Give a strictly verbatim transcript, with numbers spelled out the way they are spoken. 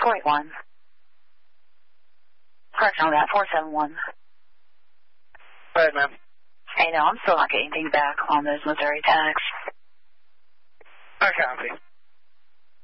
four eight one. Correction on that, four seven one. Go ahead, ma'am. Hey, no, I'm still not getting anything back on those Missouri tags. I copy.